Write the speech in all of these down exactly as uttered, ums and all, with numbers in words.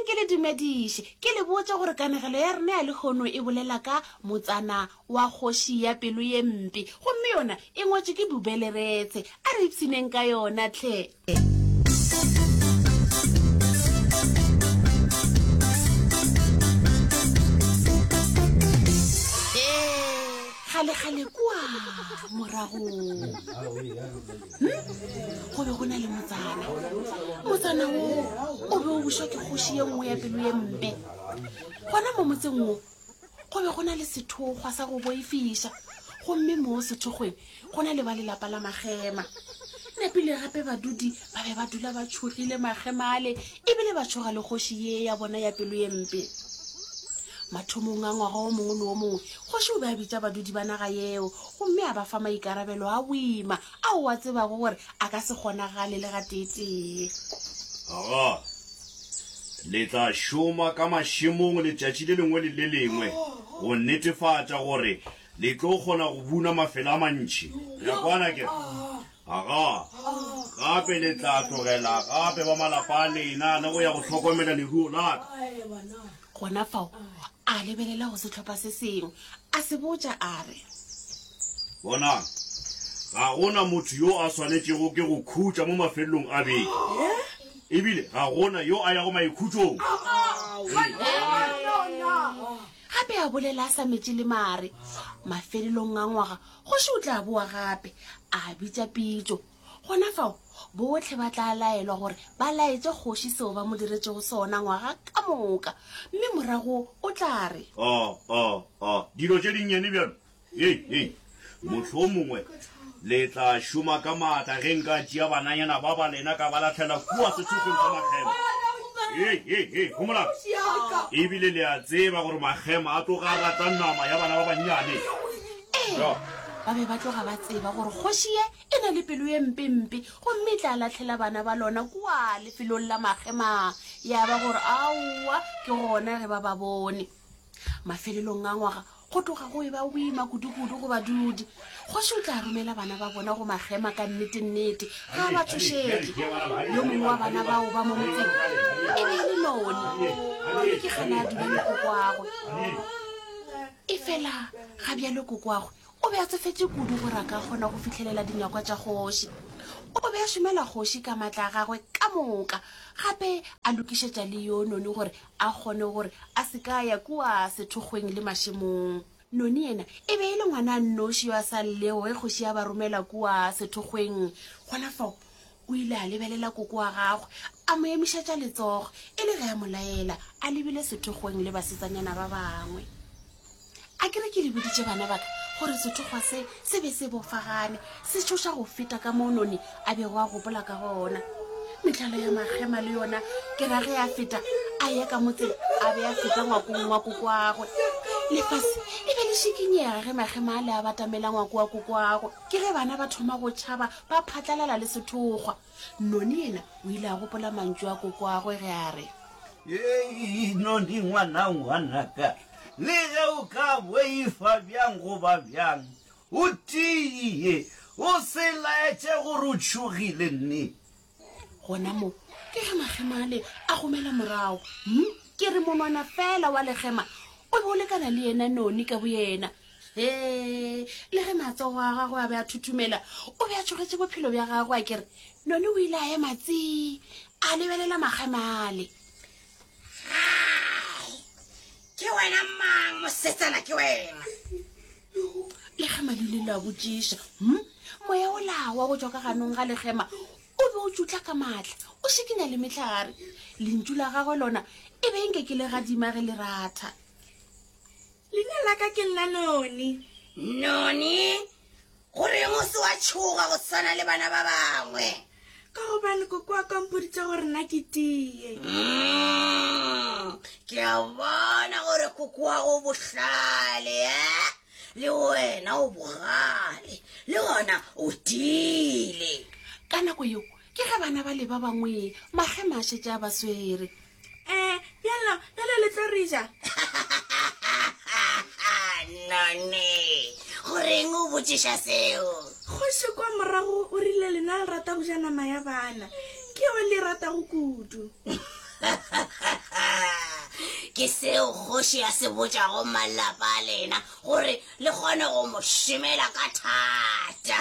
ke le dumediše ke le botsa gore kanegelo ya rena ya lekgono e bolela ka motsana wa kgoši ya pelo ye mpe gomme yona e ngwetše ke Bubeleretse a re ipshineng ka yona tle. Gale-gale kua morago go be go na le motsana motsana o o be o bušwa ke kgoši ye nngwe ya pelo ye mpe gona mo motseng o go be go na le sethokgwa sa go boifiša gomme mo sethokgweng go na le ba lelapa la Magema nepile gape badudi ba be ba dula ba tšhogile Magema ale ebile ba tšhoga le kgoši ye ya bona ya pelo ye mpe. Mathomong a ngwaga o mongwe le o mongwe kgoši o be a bitša badudi ba naga yeo gomme a ba fa maikarabelo a boima ao wa tsebago gore a ka se kgonagale le ga tetee. Aga le tla šoma ka mašemong letšatši le lengwe le le lengwe go netefatša gore le tlo kgona go buna mafelo a mantši ya kwana ke aga gape le tla tlogela gape ba malapa a lena le go ya go tlhokomela leruo laka. Gona fao a lebelela go setlhopha se sengwe a se botša a re bonang ga gona motho yo a swanetšego ke go khutša mo mafelelong a beke ebile ga gona yo a ya go maikhutsong. gape a bolela a sa metše le mare mafelelong a ngwaga kgoši o tla boa gape a bitša pitšo gona fao botlhe ba tla laelwa gore ba laetse kgoši seo ba mo diretšego sona ngwaga ka moka mme morago o tla re dilo tše dinnyane bjalo ei motlho mongwe le tla šoma ka maatla ge nka tšea bananyana ba ba lena ka ba latlhela kua sethokgeng sa Magema. Ee gomola ebile le a tseba gore Magema a tloga a rata nama ya bana ba bannyane. ba be ba tloga ba tseba gore kgoši ye e na le pelo ye mpempe gomme e tla latlhela bana ba lona kua lefelong la Magema ya ba gore aowa ke gona ge ba ba bone. Mafelelong a ngwaga go tloga go e ba boima kudu-kudu go badudi kgoši o tla romela bana ba bona go Magema ka nnete-nnete ga ba tshošetse yo mongwe wa bana bao ba mo motseng e be e le Noni none ke gana a dula le kokoagwe e fela ga bjale kokoagwe o be a tsofetse kudu gore a ka kgona go fitlhelela dinyakwa tša kgoši o be a šomela kgoši ka maatla a gagwe ka moka gape a lokišetša le yo Noni gore a kgone gore a se ka ya kua sethokgweng le mašemong. Noni yena e be e le ngwana a nnoši yo a sa llego ge kgoši ya ba romela kua sethokgweng gona fao o ile a lebelela koko wa gagwe a mo emišetša letsogo e le ge a molaela a lebile sethokgweng le basetsanyana ba bangwe. A kere ke le boditše bana baka gore sethokgwa se se be se bofagane se tšhoša go feta ka mo Noni a bego a gopola ka gona. Metlhalo ya Magema le yona ke ra ge a feta a ya ka motseng a be a feta ngwakong wa koko wagwe lefase e be le šikinyega ge Magema a le a batamela ngwako wa koko wagwe ke ge bana ba thoma go tšhaba ba phatlalala le sethokgwa. Noni yena o ile a gopola mantšu a koko wagwe ge a re Ei Noni ngwana ngwanaka le ge o ka boifa bjang goba bjang o tie o se laetše gore o tšhogile nne. Gona mo ke ge Magema le a gomela morago ke re monwana fela wa Legema o be o lekana le yena Noni ka boyena e le ge matsogo a gagwe a be a thuthumela o be a tšhogetše bophelo bja gagwe a kere Noni o ile a ema tsi a lebelela Magema le ke wena mang mosetsana ke wena. Legema le ile la botšiša moya o lawa go tšwa ka ganong ga Legema o be o tšutla ka maatla o šikinya le metlhare lentšu la gagwe lona e be nke ke le gadima ge le ratha. Leina la ka ke nna Noni. Noni gore mo se wa tšhoga go tsana le bana ba bangwe ka gobane koko wa kampoditša gore nna ke tie. Ke a bona gore koko wa go bohlale le wena o bogale le gona o tile. Ka nako yo ke ge bana ba le ba bangwe Magema a šetše a ba swere. Eh bjalo bjalo le tlo re ja. Noni goreng o botšiša seo? Kgoši kwa morago o rile lena le rata go ja nama ya bana ke yo le rata go kudu. ke seo kgoši ya se botšago malapa a lena gore le kgone go mo šemela ka thata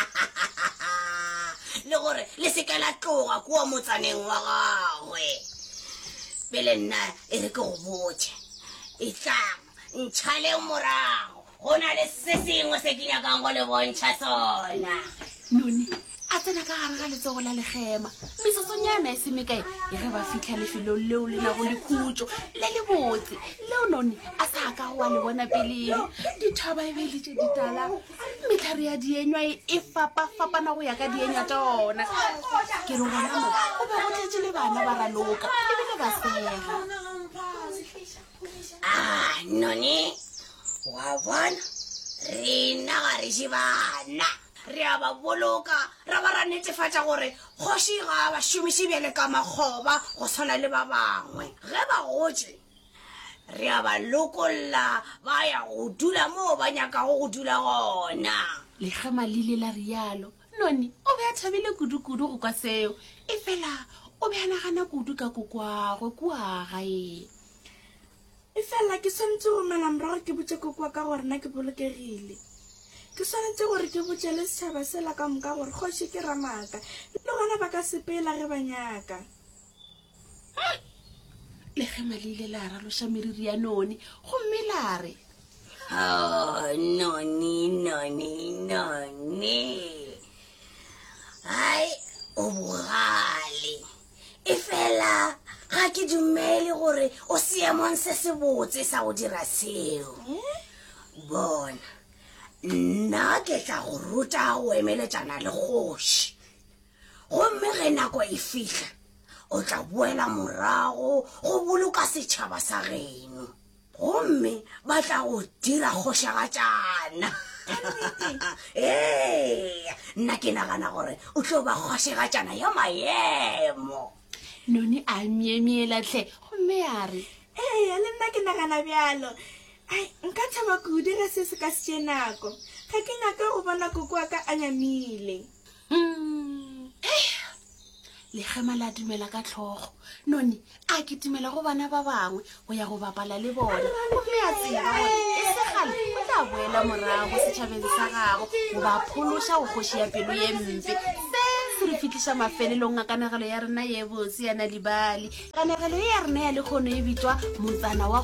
le gore le seke la tloga kua motsaneng wa gagwe pele nna e re ke go botše e tlang ntšhale morago go na le se sengwe se ke nyakang go le bontšha sona none a tsena ka gare ga letsogo la legema mesosonyana e semekae e ge ba fitlha lefelong leo le nago le khutso le le botse leo none a sa ka goa le bona peleng dithaba e beletše ditala metlhare ya dienywa e fapa-fapana go ya ka dienywa tsona ke re gona mo o be go tletše le bana ba raloka ebile ba sega ah none wa bona rena ga re je bana re a ba boloka ra ba ra netefatša gore kgoši ga ba šomiše bjale ka makgoba go tshwana le ba bangwe ge ba gotše re a ba lokolla ba ya go dula moo ba nyakago go dula gona legema le ile la rialo none o be a thabile kudu-kudu go kwa seo e fela o be a nagana kudu ka kokwagwe kua gae e fela ke swanetse go mela morago ke botse kokoa ka gore nna ke bolokegile ke swanetse gore ke botse le setšhaba sela ka moka gore kgoši ke ramaka le gona ba ka sepela ge ba nyaka legema le ile la raloša meriri ya none gomme la re oh none none none hai o bogale e fela ga ke dumele gore o seemong se se botse sa go dira seo bona nna ke tla go ruta go emeletsana le kgoši gomme ge nako e fitlha o tla boela morago go boloka setšhaba sa geno gomme ba tla go dira kgošagatšana ee nna ke nagana gore o tlo ba kgošagatšana ya maemo none a miemielatlhe gomme ya re ee le nna ke nagana bjalo ai nka thaba kudu ge se se ka se tše nako ga ke nyaka go bona kokoa ka a nyamile legema la dumela ka tlhogo none a ke dumela go bana ba bangwe go ya go bapala le bona gomme a tseba gore e segale o tla boela morago setšhabeng sa gago go ba phološa go kgoši ya pelo ye mpe se se re fitlhiša mafelelong a kanagelo ya rena ye botse yana lebale kanagelo ye ya rena ya lekgono e bitswa motsana wa